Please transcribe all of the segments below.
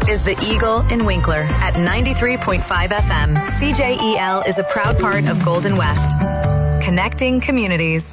is the Eagle in Winkler at 93.5 FM. CJEL is a proud part of Golden West. Connecting communities.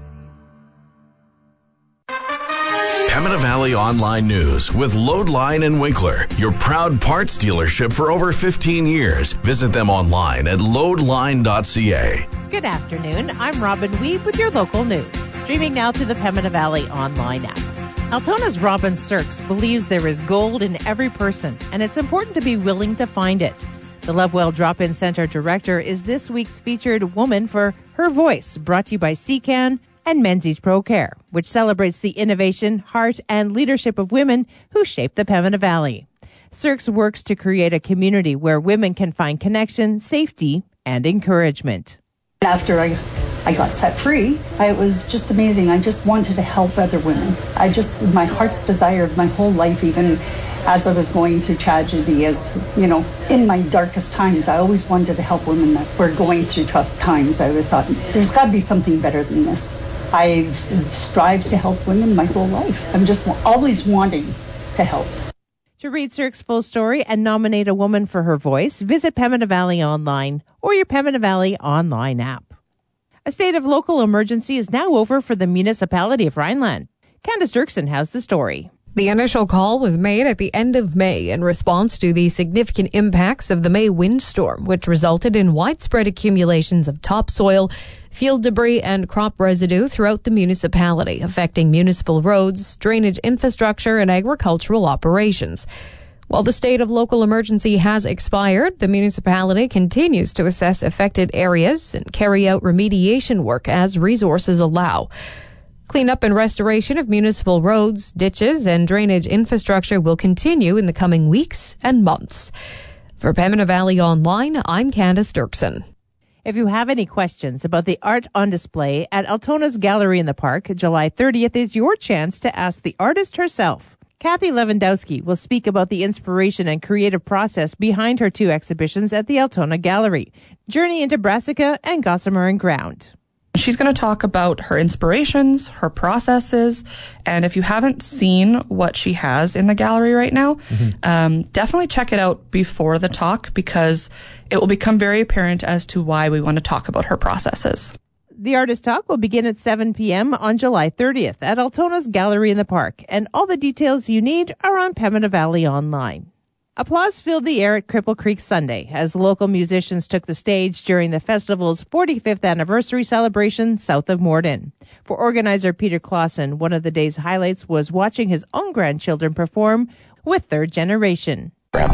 Pembina Valley Online News with Loadline and Winkler, your proud parts dealership for over 15 years. Visit them online at loadline.ca. Good afternoon. I'm Robin Weeb with your local news. Streaming now through the Pembina Valley Online app. Altona's Robin Sirks believes there is gold in every person, and it's important to be willing to find it. The Lovewell Drop-In Center Director is this week's featured woman for Her Voice, brought to you by CCAN and Menzies Pro Care, which celebrates the innovation, heart, and leadership of women who shape the Pembina Valley. Sirks works to create a community where women can find connection, safety, and encouragement. After I got set free, it was just amazing. I just wanted to help other women. My heart's desire my whole life, even as I was going through tragedy, as you know, in my darkest times, I always wanted to help women that were going through tough times. I thought, there's got to be something better than this. I've strived to help women my whole life. I'm just always wanting to help. To read Sirks' full story and nominate a woman for Her Voice, visit Pembina Valley Online or your Pembina Valley Online app. A state of local emergency is now over for the municipality of Rhineland. Candace Dirksen has the story. The initial call was made at the end of May in response to the significant impacts of the May windstorm, which resulted in widespread accumulations of topsoil, field debris, and crop residue throughout the municipality, affecting municipal roads, drainage infrastructure, and agricultural operations. While the state of local emergency has expired, the municipality continues to assess affected areas and carry out remediation work as resources allow. Cleanup and restoration of municipal roads, ditches, and drainage infrastructure will continue in the coming weeks and months. For Pembina Valley Online, I'm Candace Dirksen. If you have any questions about the art on display at Altona's Gallery in the Park, July 30th is your chance to ask the artist herself. Kathy Lewandowski will speak about the inspiration and creative process behind her two exhibitions at the Altona Gallery, Journey into Brassica and Gossamer and Ground. She's going to talk about her inspirations, her processes, and if you haven't seen what she has in the gallery right now, definitely check it out before the talk because it will become very apparent as to why we want to talk about her processes. The Artist Talk will begin at 7 p.m. on July 30th at Altona's Gallery in the Park, and all the details you need are on Pembina Valley Online. Applause filled the air at Cripple Creek Sunday as local musicians took the stage during the festival's 45th anniversary celebration south of Morden. For organizer Peter Clausen, one of the day's highlights was watching his own grandchildren perform with Third Generation.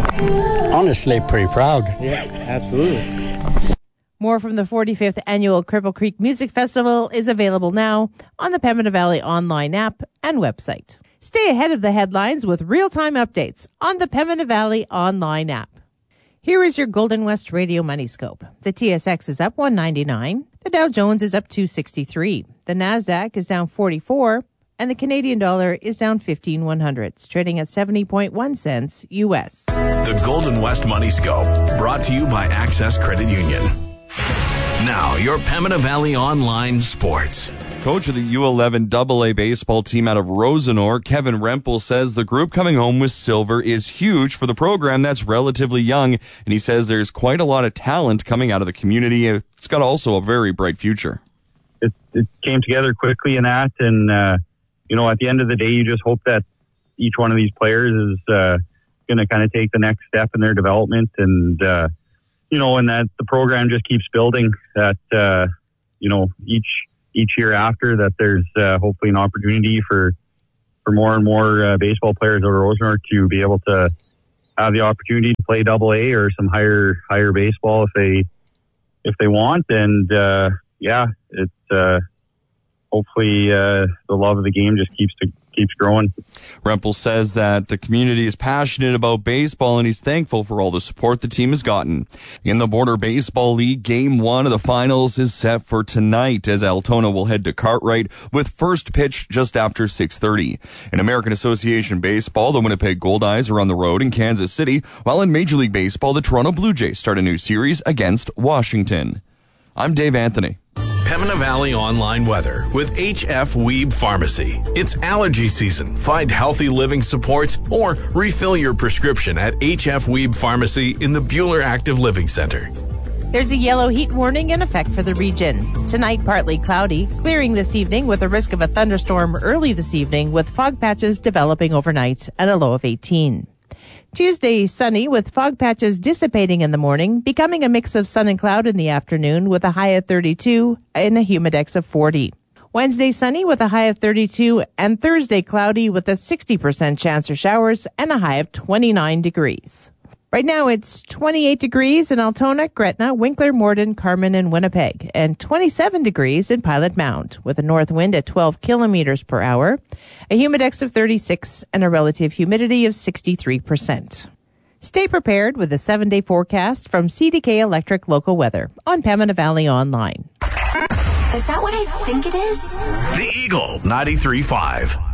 Honestly, pretty proud. Yeah, absolutely. More from the 45th annual Cripple Creek Music Festival is available now on the Pembina Valley Online app and website. Stay ahead of the headlines with real-time updates on the Pembina Valley Online app. Here is your Golden West Radio Money Scope. The TSX is up 199. The Dow Jones is up 263. The NASDAQ is down 44. And the Canadian dollar is down 15/100, trading at 70.1 cents U.S. The Golden West Money Scope, brought to you by Access Credit Union. Now, your Pembina Valley Online Sports. Coach of the U11 AA baseball team out of Rosenor, Kevin Rempel, says the group coming home with silver is huge for the program that's relatively young, and he says there's quite a lot of talent coming out of the community. It's got also a very bright future. It came together quickly in that, and at the end of the day, you just hope that each one of these players is going to kind of take the next step in their development, and and that the program just keeps building. That each year after that, there's hopefully an opportunity for more and more baseball players over Rosenor to be able to have the opportunity to play AA or some higher baseball if they want. And it's hopefully the love of the game just keeps growing. Rempel says that the community is passionate about baseball and he's thankful for all the support the team has gotten. In the Border Baseball League, Game 1 of the finals is set for tonight as Altona will head to Cartwright with first pitch just after 6:30. In American Association Baseball, the Winnipeg Goldeyes are on the road in Kansas City, while in Major League Baseball, the Toronto Blue Jays start a new series against Washington. I'm Dave Anthony. Pembina Valley Online Weather with HF Weeb Pharmacy. It's allergy season. Find healthy living supports or refill your prescription at HF Weeb Pharmacy in the Buhler Active Living Center. There's a yellow heat warning in effect for the region. Tonight, partly cloudy, clearing this evening with a risk of a thunderstorm early this evening with fog patches developing overnight and a low of 18. Tuesday, sunny with fog patches dissipating in the morning, becoming a mix of sun and cloud in the afternoon with a high of 32 and a humidex of 40. Wednesday, sunny with a high of 32 and Thursday, cloudy with a 60% chance for showers and a high of 29 degrees. Right now, it's 28 degrees in Altona, Gretna, Winkler, Morden, Carman, and Winnipeg, and 27 degrees in Pilot Mound, with a north wind at 12 kilometers per hour, a humidex of 36, and a relative humidity of 63%. Stay prepared with a 7-day forecast from CDK Electric Local Weather on Pembina Valley Online. Is that what I think it is? The Eagle 93.5.